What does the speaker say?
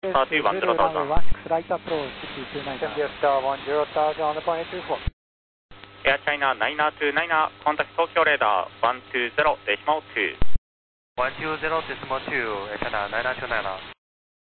Two 10,000. runway 16 right approach to 229. India Star 10,000 on the point 24. Air China 929, contact Tokyo radar 120.2. 120.2, Air China 929.